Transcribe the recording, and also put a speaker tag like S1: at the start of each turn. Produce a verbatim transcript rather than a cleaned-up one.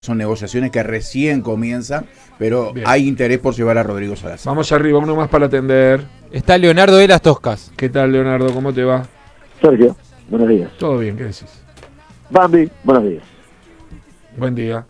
S1: Son negociaciones que recién comienzan, pero
S2: Bien.
S1: hay interés por llevar a Rodrigo Salazar.
S2: Vamos arriba, uno más para atender.
S3: Está Leonardo de las Toscas.
S2: ¿Qué tal, Leonardo? ¿Cómo te va?
S4: Sergio, buenos días.
S2: Todo bien, ¿qué decís?
S4: Bambi, buenos días.
S2: Buen día.